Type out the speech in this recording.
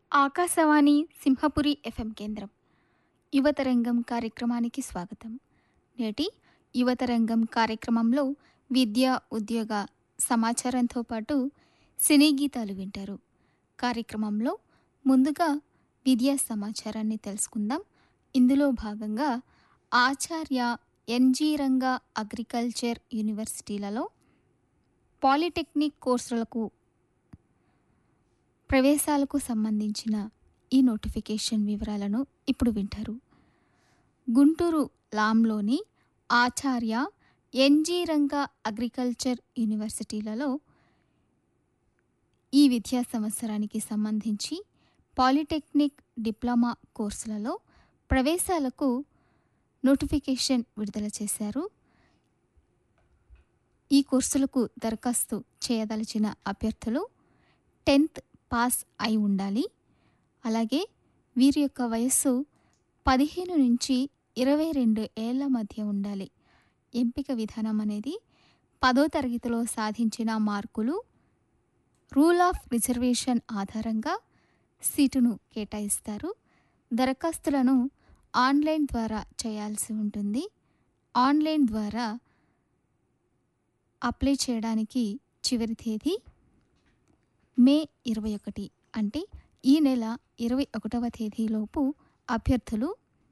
Akashvani Simhapuri FM కేంద్రం యువతరంగం కార్యక్రమానికి స్వాగతం. నేటి యువతరంగం కార్యక్రమంలో విద్య, ఉద్యోగ సమాచారంతో పాటు సినీ గీతాలు వింటారు. కార్యక్రమంలో ముందుగా విద్యా సమాచారాన్ని తెలుసుకుందాం. ఇందులో భాగంగా ఆచార్య ఎన్జీ రంగా అగ్రికల్చర్ యూనివర్సిటీలలో పాలిటెక్నిక్ కోర్సులకు ప్రవేశాలకు సంబంధించిన ఈ నోటిఫికేషన్ వివరాలను ఇప్పుడు వింటారు. గుంటూరు లాంలోని ఆచార్య ఎన్జీ రంగా అగ్రికల్చర్ యూనివర్సిటీలలో ఈ విద్యా సంవత్సరానికి సంబంధించి పాలిటెక్నిక్ డిప్లొమా కోర్సులలో ప్రవేశాలకు నోటిఫికేషన్ విడుదల చేశారు. ఈ కోర్సులకు దరఖాస్తు చేయదలిచిన అభ్యర్థులు 10th పాస్ అయి ఉండాలి. అలాగే వీరి యొక్క వయస్సు 15 నుంచి 22 ఏళ్ల మధ్య ఉండాలి. ఎంపిక విధానం అనేది 10వ తరగతిలో సాధించిన మార్కులు, రూల్ ఆఫ్ రిజర్వేషన్ ఆధారంగా సీటును కేటాయిస్తారు. దరఖాస్తులను ఆన్లైన్ ద్వారా చేయాల్సి ఉంటుంది. ఆన్లైన్ ద్వారా అప్లై చేయడానికి చివరి తేదీ మే 21, అంటే ఈ నెల 21వ తేదీలోపు అభ్యర్థులు